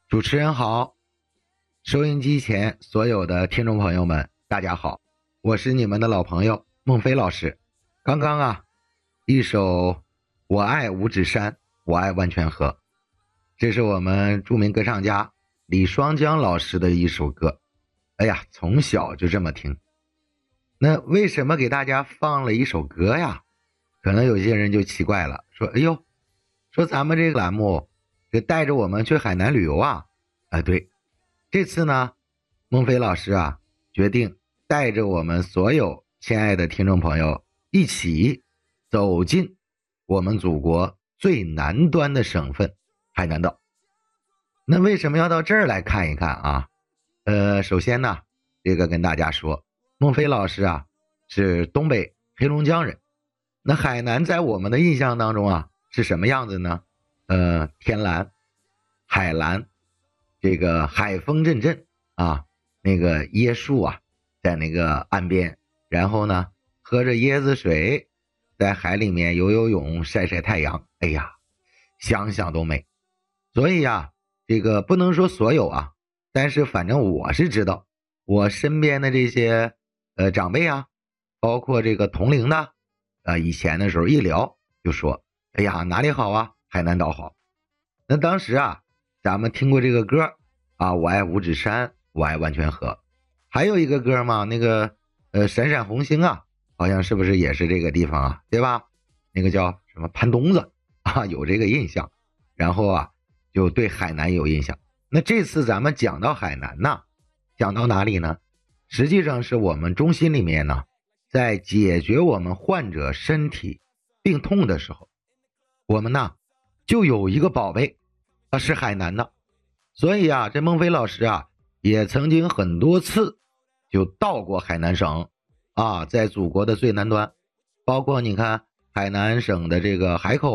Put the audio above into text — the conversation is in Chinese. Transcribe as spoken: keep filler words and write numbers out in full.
主持人好，收音机前所有的听众朋友们，大家好，我是你们的老朋友孟非老师。刚刚啊，一首我爱五指山，我爱万泉河，这是我们著名歌唱家李双江老师的一首歌。哎呀，从小就这么听。那为什么给大家放了一首歌呀？可能有些人就奇怪了，说哎呦，说咱们这个栏目这带着我们去海南旅游啊。啊，对，这次呢，孟非老师啊，决定带着我们所有亲爱的听众朋友一起走进我们祖国最南端的省份海南岛。那为什么要到这儿来看一看啊？呃，首先呢，这个跟大家说，孟非老师啊是东北黑龙江人。那海南在我们的印象当中啊是什么样子呢？呃，天蓝、海蓝，这个海风阵阵啊，那个椰树啊在那个岸边，然后呢喝着椰子水，在海里面游游泳，晒晒太阳，哎呀，想想都美。所以啊，这个不能说所有啊，但是反正我是知道，我身边的这些呃长辈啊，包括这个同龄的，呃以前的时候一聊就说，哎呀哪里好啊，海南岛好。那当时啊，咱们听过这个歌啊，我爱五指山，我爱万泉河。还有一个歌嘛，那个呃闪闪红星啊，好像是不是也是这个地方啊，对吧？那个叫什么潘东子啊，有这个印象。然后啊，就对海南有印象。那这次咱们讲到海南呢，讲到哪里呢？实际上是我们中心里面呢，在解决我们患者身体病痛的时候，我们呢就有一个宝贝啊，是海南的。所以啊，这孟非老师啊也曾经很多次就到过海南省啊，在祖国的最南端，包括你看海南省的这个海口